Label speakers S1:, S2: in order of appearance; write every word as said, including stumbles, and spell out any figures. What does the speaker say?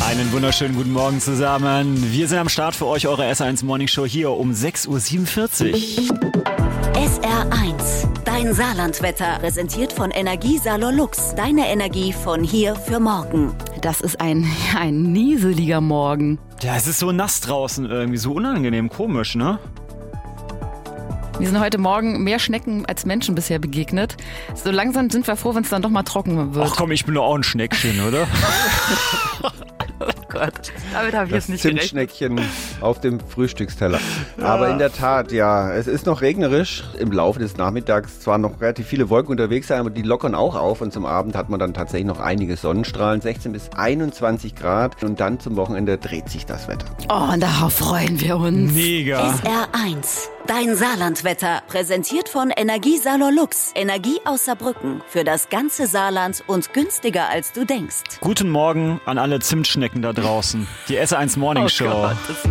S1: Einen wunderschönen guten Morgen zusammen. Wir sind am Start für euch, eure S eins Morning Show hier um sechs Uhr siebenundvierzig.
S2: S R eins, dein Saarlandwetter, präsentiert von Energiesalon Lux. Deine Energie von hier für morgen.
S3: Das ist ein, ein nieseliger Morgen.
S1: Ja, es ist so nass draußen irgendwie, so unangenehm, komisch, ne?
S3: Mir sind heute Morgen mehr Schnecken als Menschen bisher begegnet. So langsam sind wir froh, wenn es dann doch mal trocken wird.
S1: Ach komm, ich bin doch auch ein Schneckchen, oder?
S3: Oh Gott, damit habe ich
S4: das
S3: jetzt nicht gerechnet.
S4: Zimtschneckchen auf dem Frühstücksteller. Aber in der Tat, ja, es ist noch regnerisch. Im Laufe des Nachmittags zwar noch relativ viele Wolken unterwegs sein, aber die lockern auch auf. Und zum Abend hat man dann tatsächlich noch einige Sonnenstrahlen, sechzehn bis einundzwanzig Grad. Und dann zum Wochenende dreht sich das Wetter.
S3: Oh, und darauf freuen wir uns.
S1: Mega.
S2: S R eins, dein Saarlandwetter, präsentiert von Energiesalon Lux. Energie aus Saarbrücken für das ganze Saarland und günstiger als du denkst.
S1: Guten Morgen an alle Zimtschnecken da draußen. Die S eins Morning
S3: Oh
S1: Show.
S3: Gott, das